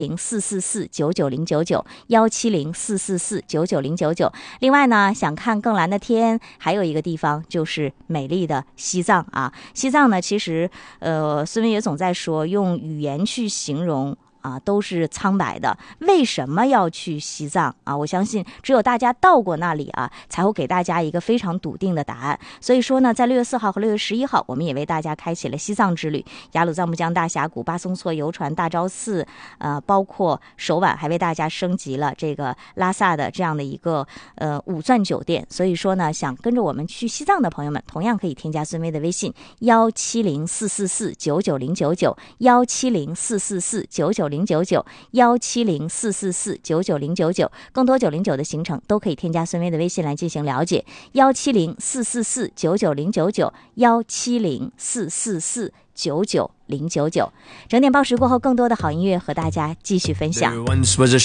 170-444-99099，170-444-99099。另外呢，想看更蓝的天，还有一个地方就是美丽的西藏啊。西藏呢，其实孙文也总在说，用语言去形容都是苍白的。为什么要去西藏啊？我相信只有大家到过那里才会给大家一个非常笃定的答案。所以说呢，在6月4号和6月11号，我们也为大家开启了西藏之旅，雅鲁藏布江大峡谷、巴松措游船、大昭寺，包括首晚还为大家升级了这个拉萨的这样的一个5钻酒店。所以说呢，想跟着我们去西藏的朋友们，同样可以添加孙薇的微信170-444-99099，170-444-99099，170-444-99099。更多909的行程都可以添加孙薇的微信来进行了解，170-444-99099，170-444-99099。整点报时过后，更多的好音乐和大家继续分享。